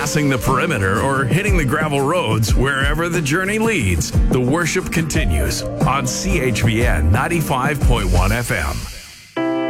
crossing the perimeter or hitting the gravel roads, wherever the journey leads, the worship continues on CHVN 95.1 FM.